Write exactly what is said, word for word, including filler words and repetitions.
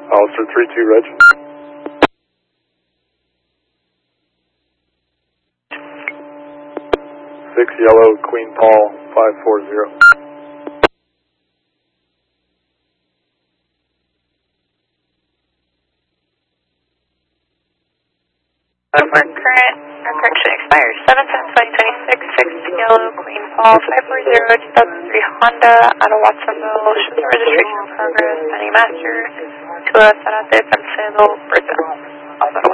Officer three two, Reg. six Yellow, Queen Paul, five four zero. Our current, our correction expires seven ten twenty twenty-six, six Yellow, Queen Paul, five four zero, two thousand three Honda, out of Watsonville, shows the registration in progress, pending master, to us, Zarate, Salcedo, Brazil. Also,